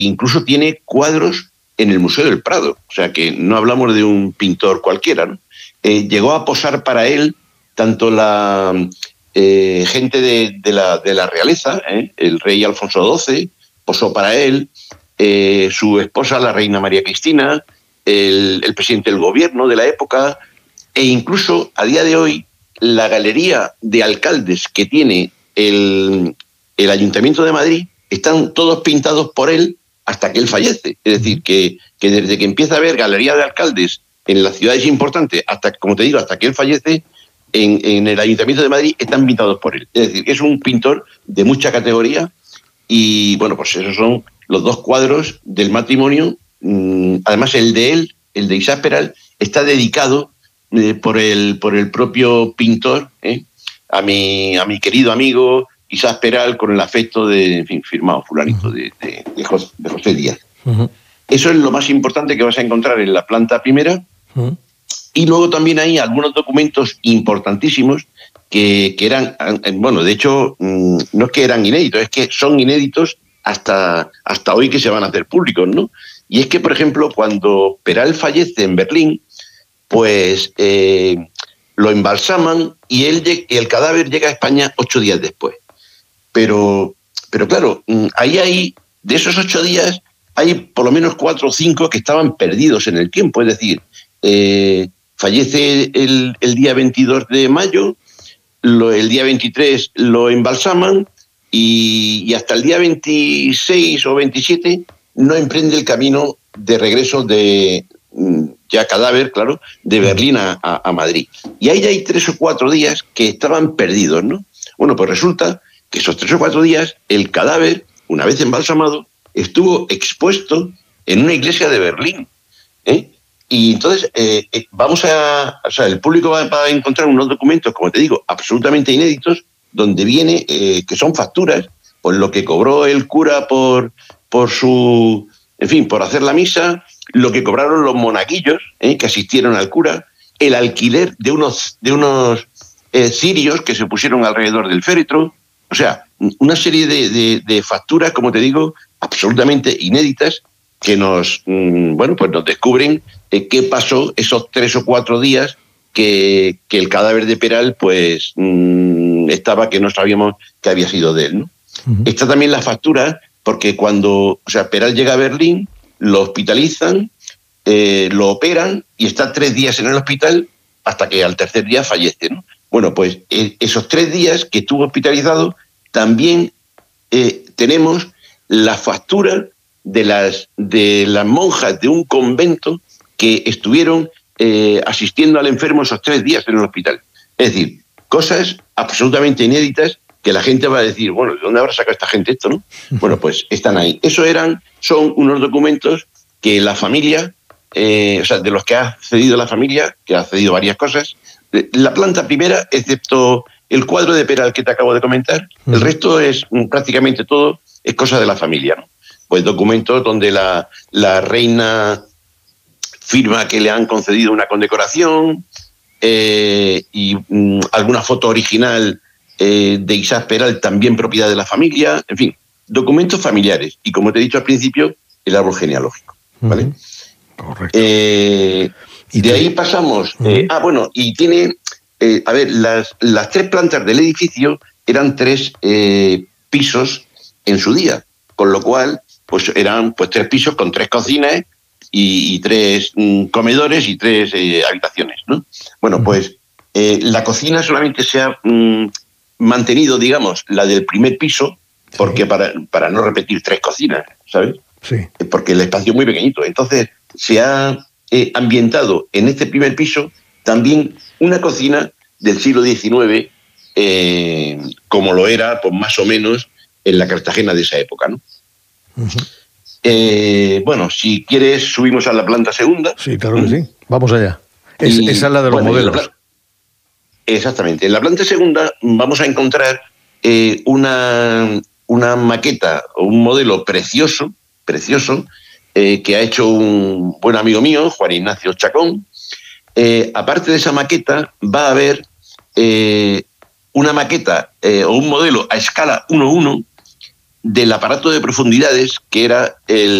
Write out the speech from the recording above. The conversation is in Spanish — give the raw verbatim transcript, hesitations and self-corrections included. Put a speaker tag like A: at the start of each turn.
A: incluso tiene cuadros en el Museo del Prado, o sea que no hablamos de un pintor cualquiera, ¿no? Eh, llegó a posar para él tanto la eh, gente de, de, la, de la realeza, ¿eh? El rey Alfonso doce posó para él, eh, su esposa, la reina María Cristina, el, el presidente del gobierno de la época, e incluso a día de hoy la galería de alcaldes que tiene el, el Ayuntamiento de Madrid están todos pintados por él hasta que él fallece. Es decir, que, que desde que empieza a haber galería de alcaldes en las ciudades importantes, hasta, como te digo, hasta que él fallece, en, en el Ayuntamiento de Madrid están pintados por él. Es decir, que es un pintor de mucha categoría y, bueno, pues esos son los dos cuadros del matrimonio. Además, el de él, el de Isaac Peral, está dedicado eh, por, el, por el propio pintor eh, a, mi, a mi querido amigo Isaac Peral, con el afecto de, en fin, firmado fulanito, uh-huh. de, de, de, José, de José Díaz. Uh-huh. Eso es lo más importante que vas a encontrar en la planta primera. Uh-huh. Y luego también hay algunos documentos importantísimos que, que eran, bueno, de hecho, no es que eran inéditos, es que son inéditos hasta, hasta hoy que se van a hacer públicos, ¿no? Y es que, por ejemplo, cuando Peral fallece en Berlín, pues eh, lo embalsaman y él, el cadáver llega a España ocho días después. Pero, pero claro, ahí hay, de esos ocho días, hay por lo menos cuatro o cinco que estaban perdidos en el tiempo. Es decir, eh, fallece el, el día veintidós de mayo, lo, el día veintitrés lo embalsaman y, y hasta el día veintiséis o veintisiete no emprende el camino de regreso de, ya cadáver, claro, de Berlín a, a, a Madrid. Y ahí hay tres o cuatro días que estaban perdidos, ¿no? Bueno, pues resulta que esos tres o cuatro días el cadáver, una vez embalsamado, estuvo expuesto en una iglesia de Berlín. ¿eh? Y entonces eh, eh, vamos a... O sea, el público va, va a encontrar unos documentos, como te digo, absolutamente inéditos, donde viene eh, que son facturas por lo que cobró el cura por, por su... En fin, por hacer la misa, lo que cobraron los monaguillos ¿eh? que asistieron al cura, el alquiler de unos, de unos eh, cirios que se pusieron alrededor del féretro. O sea, una serie de, de, de facturas, como te digo, absolutamente inéditas que nos, mmm, bueno, pues nos descubren eh, qué pasó esos tres o cuatro días que, que el cadáver de Peral pues mmm, estaba, que no sabíamos que había sido de él, ¿no? Uh-huh. Está también la factura, porque cuando, o sea, Peral llega a Berlín, lo hospitalizan, eh, lo operan y está tres días en el hospital hasta que al tercer día fallece, ¿no? Bueno, pues eh, esos tres días que estuvo hospitalizado, también eh, tenemos la factura de las, de las monjas de un convento que estuvieron eh, asistiendo al enfermo esos tres días en el hospital. Es decir, cosas absolutamente inéditas que la gente va a decir, bueno, ¿de dónde habrá sacado esta gente esto, no? Bueno, pues están ahí. Eso eran, son unos documentos que la familia, eh, o sea, de los que ha cedido la familia, que ha cedido varias cosas. La planta primera, excepto el cuadro de Peral que te acabo de comentar, uh-huh. el resto es prácticamente todo, es cosa de la familia, ¿no? Pues documentos donde la, la reina firma que le han concedido una condecoración eh, y mm, alguna foto original eh, de Isaac Peral, también propiedad de la familia, en fin, documentos familiares. Y como te he dicho al principio, el árbol genealógico, ¿vale? Uh-huh.
B: Correcto.
A: Eh, y de ahí pasamos... Uh-huh. Eh, ah, bueno, y tiene... Eh, a ver, las, las tres plantas del edificio eran tres eh, pisos en su día, con lo cual pues eran pues tres pisos con tres cocinas y, y tres mm, comedores y tres eh, habitaciones, ¿no? Bueno, uh-huh. pues eh, la cocina solamente se ha mm, mantenido, digamos, la del primer piso, sí. porque para, para no repetir tres cocinas, ¿sabes?
B: Sí.
A: Porque el espacio es muy pequeñito. Entonces se ha eh, ambientado en este primer piso también una cocina del siglo diecinueve, eh, como lo era, pues más o menos, en la Cartagena de esa época, ¿no? Uh-huh. Eh, bueno, si quieres, subimos a la planta segunda.
B: Sí, claro que sí. Vamos allá. Es,
A: y,
B: esa es la de los
A: bueno,
B: modelos.
A: La, exactamente. En la planta segunda vamos a encontrar eh, una, una maqueta o un modelo precioso, precioso, eh, que ha hecho un buen amigo mío, Juan Ignacio Chacón. Eh, aparte de esa maqueta, va a haber eh, una maqueta eh, o un modelo a escala uno uno del aparato de profundidades que era el